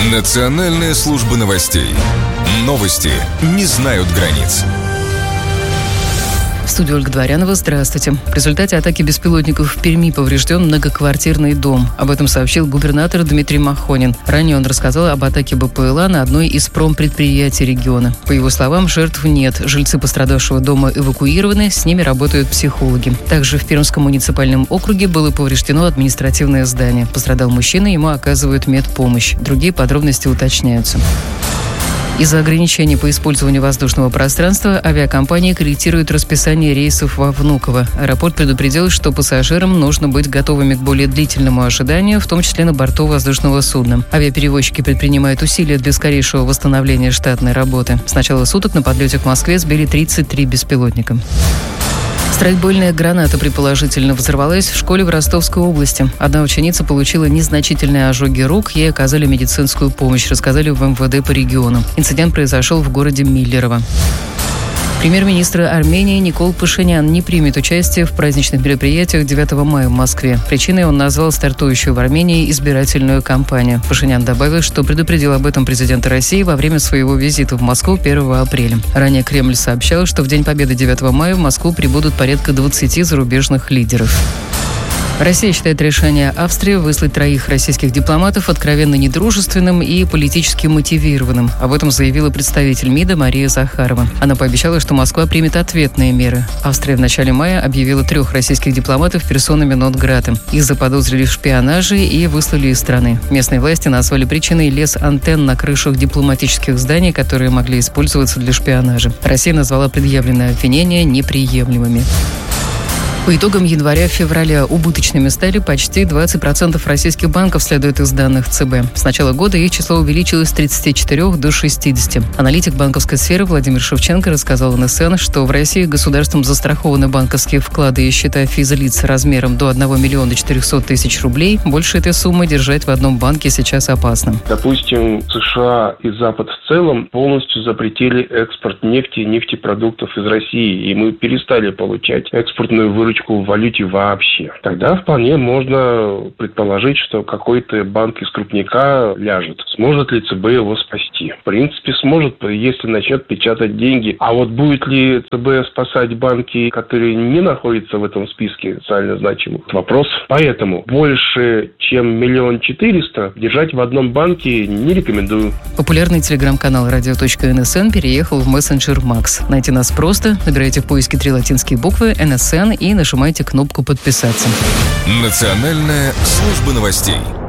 Национальная служба новостей. Новости не знают границ. В студии Ольга Дворянова. Здравствуйте. В результате атаки беспилотников в Перми поврежден многоквартирный дом. Об этом сообщил губернатор Дмитрий Махонин. Ранее он рассказал об атаке БПЛА на одной из промпредприятий региона. По его словам, жертв нет. Жильцы пострадавшего дома эвакуированы, с ними работают психологи. Также в Пермском муниципальном округе было повреждено административное здание. Пострадал мужчина, ему оказывают медпомощь. Другие подробности уточняются. Из-за ограничений по использованию воздушного пространства авиакомпании корректируют расписание рейсов во Внуково. Аэропорт предупредил, что пассажирам нужно быть готовыми к более длительному ожиданию, в том числе на борту воздушного судна. Авиаперевозчики предпринимают усилия для скорейшего восстановления штатной работы. С начала суток на подлете к Москве сбили 33 беспилотника. Страйкбольная граната предположительно взорвалась в школе в Ростовской области. Одна ученица получила незначительные ожоги рук, ей оказали медицинскую помощь, рассказали в МВД по региону. Инцидент произошел в городе Миллерово. Премьер-министр Армении Никол Пашинян не примет участие в праздничных мероприятиях 9 мая в Москве. Причиной он назвал стартующую в Армении избирательную кампанию. Пашинян добавил, что предупредил об этом президента России во время своего визита в Москву 1 апреля. Ранее Кремль сообщал, что в День Победы 9 мая в Москву прибудут порядка 20 зарубежных лидеров. Россия считает решение Австрии выслать 3 российских дипломатов откровенно недружественным и политически мотивированным. Об этом заявила представитель МИДа Мария Захарова. Она пообещала, что Москва примет ответные меры. Австрия в начале мая объявила 3 российских дипломатов персонами нон-грата. Их заподозрили в шпионаже и выслали из страны. Местные власти назвали причиной лес антенн на крышах дипломатических зданий, которые могли использоваться для шпионажа. Россия назвала предъявленные обвинения неприемлемыми. По итогам января-февраля убыточными стали почти 20% российских банков, следует из данных ЦБ. С начала года их число увеличилось с 34 до 60. Аналитик банковской сферы Владимир Шевченко рассказал НСН, что в России государством застрахованы банковские вклады и счета физлиц размером до 1 миллиона 400 тысяч рублей. Больше этой суммы держать в одном банке сейчас опасно. Допустим, США и Запад в целом полностью запретили экспорт нефти и нефтепродуктов из России, и мы перестали получать экспортную выручку в валюте вообще. Тогда вполне можно предположить, что какой-то банк из крупняка ляжет. Сможет ли ЦБ его спасти? В принципе, сможет, если начнет печатать деньги. А вот будет ли ЦБ спасать банки, которые не находятся в этом списке социально значимых? Вопрос. Поэтому больше, чем 1 400 000 держать в одном банке не рекомендую. Популярный телеграм-канал radio.nsn переехал в мессенджер Макс. Найти нас просто. Набирайте в поиске 3 латинские буквы НСН и нажимайте кнопку «Подписаться». Национальная служба новостей.